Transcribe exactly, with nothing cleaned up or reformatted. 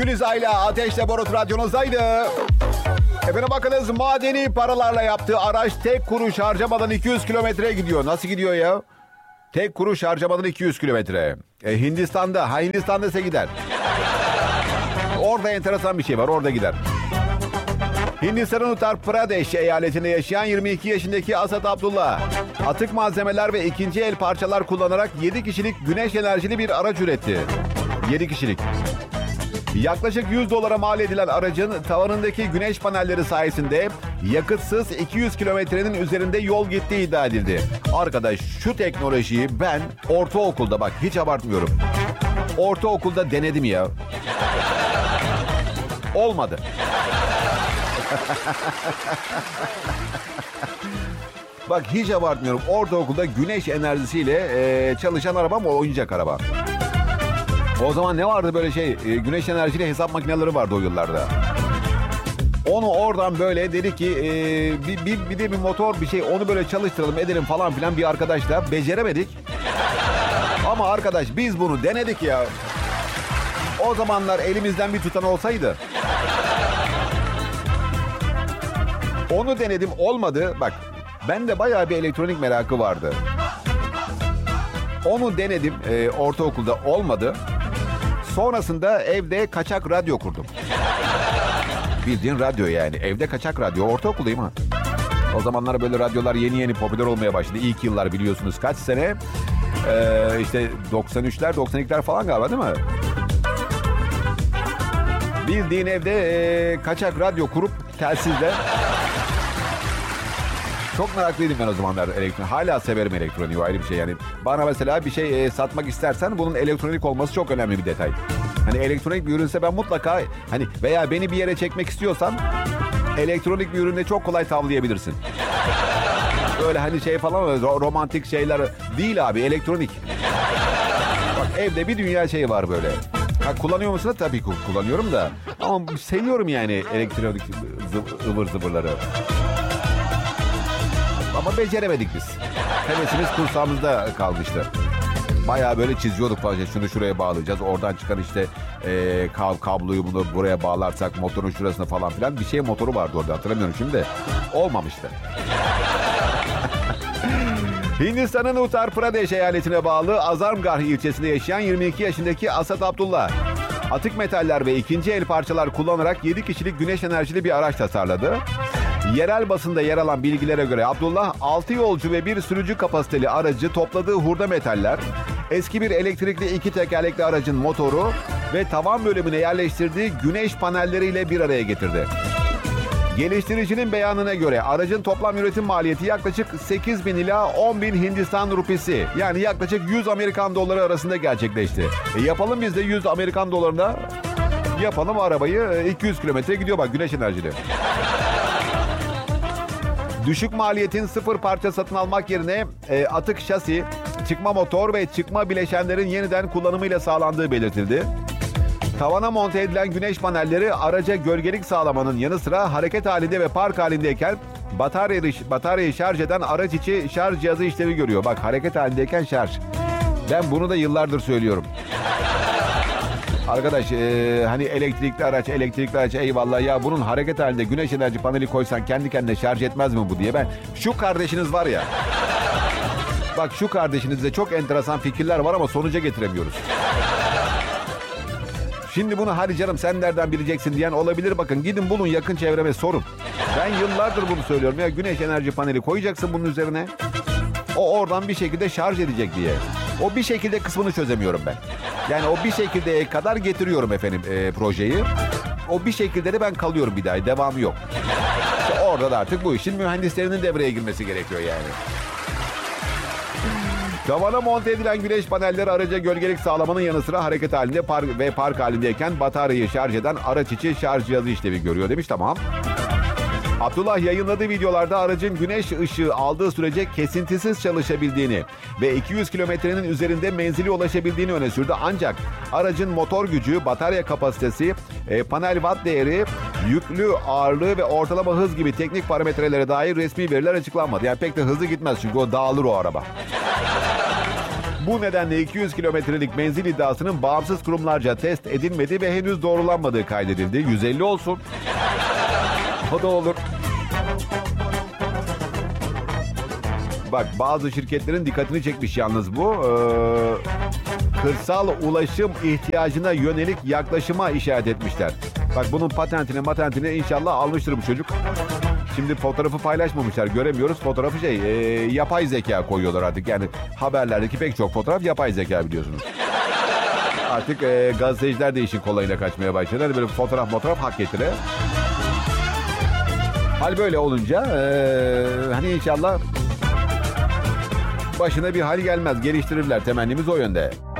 Gülizay'la Ateşle Barut radyonuzdaydı. Efendim bakınız, madeni paralarla yaptığı araç tek kuruş harcamadan iki yüz kilometre gidiyor. Nasıl gidiyor ya? Tek kuruş harcamadan iki yüz kilometre. E, Hindistan'da, ha Hindistan'da ise gider. Orada enteresan bir şey var, orada gider. Hindistan'ın Uttar Pradesh eyaletinde yaşayan yirmi iki yaşındaki Asad Abdullah, atık malzemeler ve ikinci el parçalar kullanarak yedi kişilik güneş enerjili bir araç üretti. yedi kişilik. Yaklaşık yüz dolara mal edilen aracın tavanındaki güneş panelleri sayesinde yakıtsız iki yüz kilometrenin üzerinde yol gittiği iddia edildi. Arkadaş, şu teknolojiyi ben ortaokulda, bak hiç abartmıyorum, ortaokulda denedim ya. Olmadı. Bak hiç abartmıyorum. Ortaokulda güneş enerjisiyle e, çalışan araba mı, oyuncak araba? O zaman ne vardı böyle şey? E, güneş enerjili hesap makineleri vardı o yıllarda. Onu oradan böyle dedi ki e, bir, bir, bir de bir motor bir şey, onu böyle çalıştıralım edelim falan filan bir arkadaşla, beceremedik. Ama arkadaş biz bunu denedik ya. O zamanlar elimizden bir tutan olsaydı. Onu denedim, olmadı. Bak bende bayağı bir elektronik merakı vardı. Onu denedim e, ortaokulda, olmadı. Sonrasında evde kaçak radyo kurdum. Bildiğin radyo yani. Evde kaçak radyo. Ortaokuldayım ha. O zamanlar böyle radyolar yeni yeni popüler olmaya başladı. İlk yıllar biliyorsunuz kaç sene? Ee, işte doksan üçler doksan ikiler falan galiba değil mi? Bildiğin evde e, kaçak radyo kurup telsizle. Çok meraklıydım ben o zamanlar elektronik. Hala severim elektroniği, o ayrı bir şey yani. Bana mesela bir şey e, satmak istersen bunun elektronik olması çok önemli bir detay. Hani elektronik bir ürünse ben mutlaka, hani veya beni bir yere çekmek istiyorsan elektronik bir ürünle çok kolay tavlayabilirsin. Böyle hani şey falan, romantik şeyler değil abi, elektronik. Bak evde bir dünya şey var böyle. Ha, kullanıyor musun? Tabii ki kullanıyorum da. Ama seviyorum yani elektronik ıvır zıvırları. Ama beceremedik biz. Hevesimiz kursağımızda kalmıştı. Bayağı böyle çiziyorduk falan. Şunu şuraya bağlayacağız. Oradan çıkan işte e, kab- kabloyu bunu buraya bağlarsak motorun şurasına falan filan. Bir şey motoru vardı orada, hatırlamıyorum şimdi. Olmamıştı. Hindistan'ın Uttar Pradesh eyaletine bağlı Azamgarh ilçesinde yaşayan yirmi iki yaşındaki Asad Abdullah, atık metaller ve ikinci el parçalar kullanarak yedi kişilik güneş enerjili bir araç tasarladı. Yerel basında yer alan bilgilere göre Abdullah, altı yolcu ve bir sürücü kapasiteli aracı topladığı hurda metaller, eski bir elektrikli iki tekerlekli aracın motoru ve tavan bölümüne yerleştirdiği güneş panelleriyle bir araya getirdi. Geliştiricinin beyanına göre aracın toplam üretim maliyeti yaklaşık sekiz bin ila on bin Hindistan rupisi, yani yaklaşık yüz Amerikan doları arasında gerçekleşti. E yapalım biz de yüz Amerikan dolarına yapalım arabayı, iki yüz kilometre gidiyor bak, güneş enerjili. Düşük maliyetin sıfır parça satın almak yerine e, atık şasi, çıkma motor ve çıkma bileşenlerin yeniden kullanımıyla sağlandığı belirtildi. Tavana monte edilen güneş panelleri araca gölgelik sağlamanın yanı sıra hareket halinde ve park halindeyken bataryayı, bataryayı şarj eden araç içi şarj cihazı işlevi görüyor. Bak, hareket halindeyken şarj. Ben bunu da yıllardır söylüyorum. Arkadaş e, hani elektrikli araç, elektrikli araç eyvallah ya, bunun hareket halinde güneş enerji paneli koysan kendi kendine şarj etmez mi bu diye ben... Şu kardeşiniz var ya, bak şu kardeşinizde çok enteresan fikirler var ama sonuca getiremiyoruz. Şimdi bunu hadi canım sen nereden bileceksin diyen olabilir, bakın gidin bulun yakın çevreme sorun. Ben yıllardır bunu söylüyorum ya, güneş enerji paneli koyacaksın bunun üzerine. O oradan bir şekilde şarj edecek diye. O bir şekilde kısmını çözemiyorum ben. Yani o bir şekilde kadar getiriyorum efendim e, projeyi. O bir şekilde de ben kalıyorum bir daha. Devamı yok. İşte orada da artık bu işin mühendislerinin devreye girmesi gerekiyor yani. Tavana monte edilen güneş panelleri araca gölgelik sağlamanın yanı sıra hareket halinde park ve park halindeyken bataryayı şarj eden araç içi şarj cihazı işlevi görüyor demiş, tamam. Abdullah yayınladığı videolarda aracın güneş ışığı aldığı sürece kesintisiz çalışabildiğini ve iki yüz kilometrenin üzerinde menzili ulaşabildiğini öne sürdü. Ancak aracın motor gücü, batarya kapasitesi, e, panel watt değeri, yüklü ağırlığı ve ortalama hız gibi teknik parametrelere dair resmi veriler açıklanmadı. Yani pek de hızlı gitmez çünkü o dağılır o araba. Bu nedenle iki yüz kilometrelik menzil iddiasının bağımsız kurumlarca test edilmedi ve henüz doğrulanmadığı kaydedildi. yüz elli olsun. O da olur. Bak, bazı şirketlerin dikkatini çekmiş yalnız bu. Ee, kırsal ulaşım ihtiyacına yönelik yaklaşıma işaret etmişler. Bak, bunun patentini matentini inşallah almıştır bu çocuk. Şimdi fotoğrafı paylaşmamışlar, göremiyoruz. Fotoğrafı şey e, yapay zeka koyuyorlar artık. Yani haberlerdeki pek çok fotoğraf yapay zeka, biliyorsunuz. Artık e, gazeteciler de işin kolayına kaçmaya başladı. Hani böyle fotoğraf fotoğraf hak getire. Hal böyle olunca e, hani inşallah başına bir hal gelmez. Geliştirirler. Temennimiz o yönde.